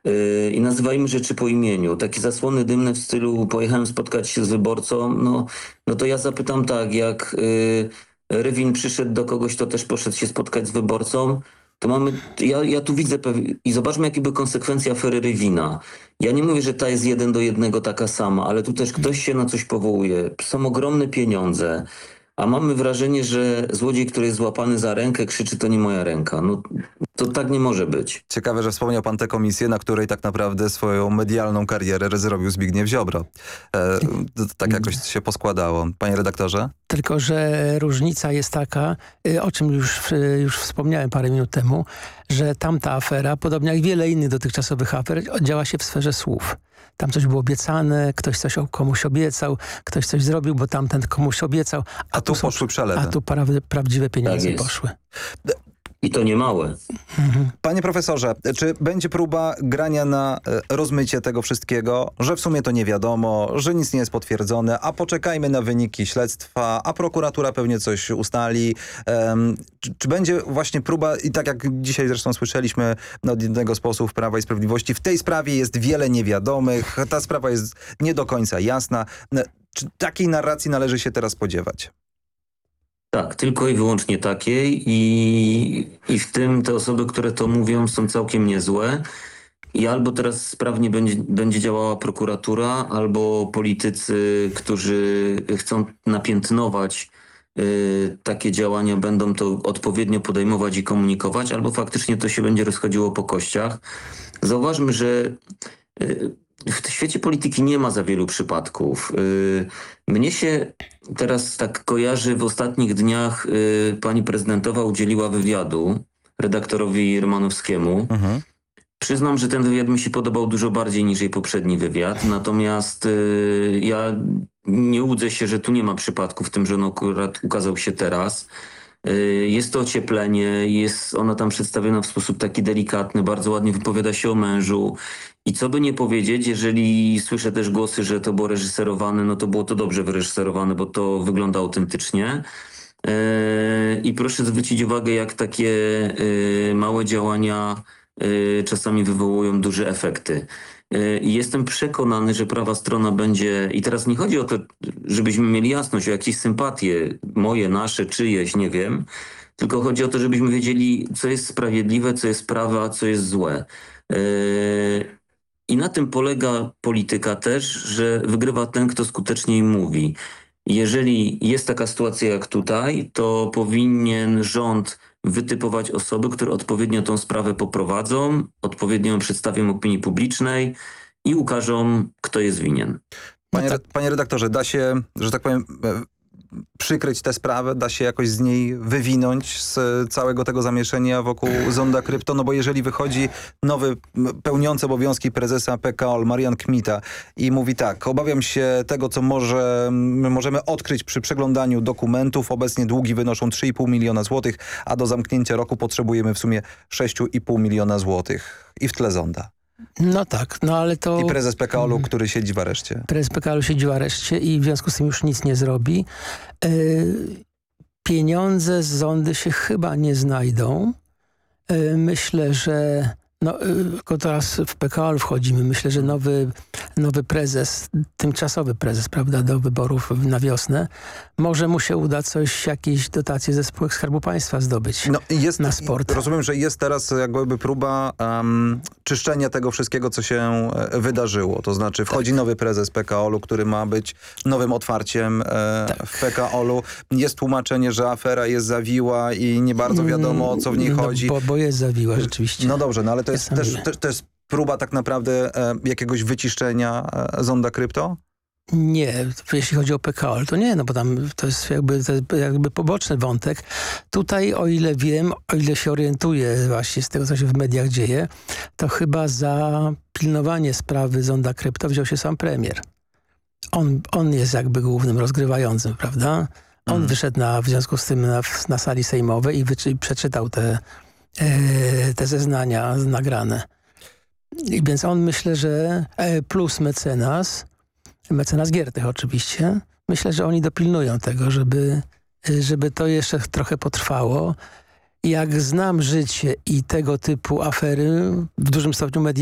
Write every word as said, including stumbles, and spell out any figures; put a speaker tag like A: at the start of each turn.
A: Yy, I nazywajmy rzeczy po imieniu. Takie zasłony dymne w stylu pojechałem spotkać się z wyborcą, no, no to ja zapytam tak, jak yy, Rywin przyszedł do kogoś, to też poszedł się spotkać z wyborcą, to mamy, ja, ja tu widzę pew- i zobaczmy jakie były konsekwencje afery Rywina. Ja nie mówię, że ta jest jeden do jednego taka sama, ale tu też ktoś się na coś powołuje. Są ogromne pieniądze. A mamy wrażenie, że złodziej, który jest złapany za rękę, krzyczy, to nie moja ręka. No to tak nie może być.
B: Ciekawe, że wspomniał pan tę komisję, na której tak naprawdę swoją medialną karierę zrobił Zbigniew Ziobro. E, tak jakoś się poskładało. Panie redaktorze?
C: Tylko że różnica jest taka, o czym już, już wspomniałem parę minut temu, że tamta afera, podobnie jak wiele innych dotychczasowych afer, działa się w sferze słów. Tam coś było obiecane, ktoś coś komuś obiecał, ktoś coś zrobił, bo tamten komuś obiecał. A,
B: a tu, tu są, poszły przelewy.
C: A tu pra, prawdziwe pieniądze
A: tak
C: poszły.
A: I to nie małe.
B: Mhm. Panie profesorze, czy będzie próba grania na rozmycie tego wszystkiego, że w sumie to nie wiadomo, że nic nie jest potwierdzone, a poczekajmy na wyniki śledztwa, a prokuratura pewnie coś ustali. Um, czy, czy będzie właśnie próba, i tak jak dzisiaj zresztą słyszeliśmy od jednego z posłów Prawa i Sprawiedliwości, w tej sprawie jest wiele niewiadomych, ta sprawa jest nie do końca jasna. Czy takiej narracji należy się teraz spodziewać?
A: Tak, tylko i wyłącznie takiej i, i w tym te osoby, które to mówią, są całkiem niezłe i albo teraz sprawnie będzie, będzie działała prokuratura, albo politycy, którzy chcą napiętnować y, takie działania, będą to odpowiednio podejmować i komunikować, albo faktycznie to się będzie rozchodziło po kościach. Zauważmy, że y, w świecie polityki nie ma za wielu przypadków. Mnie się teraz tak kojarzy, w ostatnich dniach pani prezydentowa udzieliła wywiadu redaktorowi Rymanowskiemu. Mhm. Przyznam, że ten wywiad mi się podobał dużo bardziej niż jej poprzedni wywiad, natomiast ja nie łudzę się, że tu nie ma przypadku w tym, że on akurat ukazał się teraz. Jest to ocieplenie, jest ona tam przedstawiona w sposób taki delikatny, bardzo ładnie wypowiada się o mężu. I co by nie powiedzieć, jeżeli słyszę też głosy, że to było reżyserowane, no to było to dobrze wyreżyserowane, bo to wygląda autentycznie. I proszę zwrócić uwagę, jak takie małe działania czasami wywołują duże efekty. I jestem przekonany, że prawa strona będzie... I teraz nie chodzi o to, żebyśmy mieli jasność, o jakieś sympatie, moje, nasze, czyjeś, nie wiem. Tylko chodzi o to, żebyśmy wiedzieli, co jest sprawiedliwe, co jest prawe, a co jest złe. I na tym polega polityka też, że wygrywa ten, kto skuteczniej mówi. Jeżeli jest taka sytuacja jak tutaj, to powinien rząd wytypować osoby, które odpowiednio tą sprawę poprowadzą, odpowiednio ją przedstawią opinii publicznej i ukażą, kto jest winien.
B: Panie, panie redaktorze, da się, że tak powiem, przykryć tę sprawę, da się jakoś z niej wywinąć z całego tego zamieszania wokół Zonda Krypto, no bo jeżeli wychodzi nowy, pełniący obowiązki prezesa P K O L, Marian Kmita i mówi tak, obawiam się tego, co może, możemy odkryć przy przeglądaniu dokumentów, obecnie długi wynoszą trzy i pół miliona złotych, a do zamknięcia roku potrzebujemy w sumie sześć i pół miliona złotych i w tle Zonda.
C: No tak, no ale to...
B: I prezes P K O L-u, który siedzi w areszcie.
C: Prezes P K O L-u siedzi w areszcie i w związku z tym już nic nie zrobi. Yy, pieniądze z Zondy się chyba nie znajdą. Yy, myślę, że... No, tylko teraz w P K O L wchodzimy. Myślę, że nowy, nowy prezes, tymczasowy prezes, prawda, do wyborów na wiosnę, może mu się uda coś, jakieś dotacje ze spółek Skarbu Państwa zdobyć no, jest, na sport.
B: Rozumiem, że jest teraz jakby próba um, czyszczenia tego wszystkiego, co się wydarzyło. To znaczy wchodzi tak. nowy prezes P K O L-u, który ma być nowym otwarciem e, tak. w P K O L-u. Jest tłumaczenie, że afera jest zawiła i nie bardzo wiadomo, o co w niej
C: no,
B: chodzi.
C: Bo, bo jest zawiła rzeczywiście.
B: No dobrze, no ale to jest też, też, to jest próba tak naprawdę e, jakiegoś wyciszczenia e, Zonda Krypto?
C: Nie, jeśli chodzi o P K O L, to nie, no bo tam to jest jakby, to jest jakby poboczny wątek. Tutaj, o ile wiem, o ile się orientuję właśnie z tego, co się w mediach dzieje, to chyba za pilnowanie sprawy Zonda Krypto wziął się sam premier. On, on jest jakby głównym rozgrywającym, prawda? On hmm. wyszedł na, w związku z tym na, na sali sejmowej i, wy, i przeczytał te, e, te zeznania nagrane. I więc on myślę, że e, plus mecenas, mecenas Giertych oczywiście, myślę, że oni dopilnują tego, żeby, żeby to jeszcze trochę potrwało. Jak znam życie i tego typu afery, w dużym stopniu media